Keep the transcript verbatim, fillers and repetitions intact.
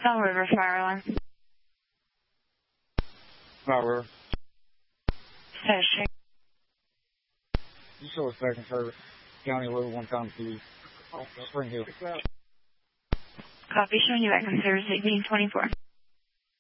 Bell River Fire Alarm. Bell River. Station. You show a second service. County Road one time to Spring Hill. Copy, showing you back on service eighteen twenty-four.